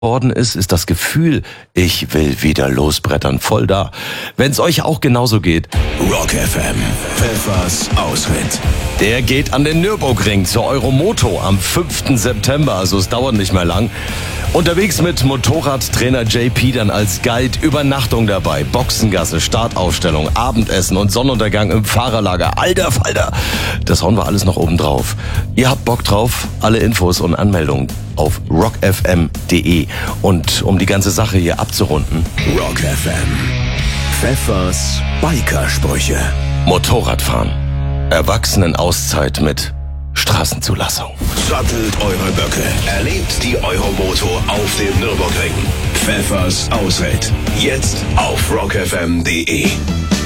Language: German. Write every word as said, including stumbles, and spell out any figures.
worden ist, ist das Gefühl, ich will wieder losbrettern, voll da. Wenn es euch auch genauso geht. Rock F M, Pfeffers Ausritt. Der geht an den Nürburgring zur Euromoto am fünften September, also es dauert nicht mehr lang. Unterwegs mit Motorradtrainer J P dann als Guide, Übernachtung dabei, Boxengasse, Startaufstellung, Abendessen und Sonnenuntergang im Fahrerlager. Alter Falter, das hauen wir alles noch oben drauf. Ihr habt Bock drauf? Alle Infos und Anmeldungen auf rock f m punkt d e. Und um die ganze Sache hier abzurunden: Rock F M, Pfeffers Biker-Sprüche. Motorradfahren, Erwachsenenauszeit mit Straßenzulassung. Sattelt eure Böcke, erlebt die Euromoto auf dem Nürburgring. Pfeffers Ausritt, jetzt auf rock f m punkt d e.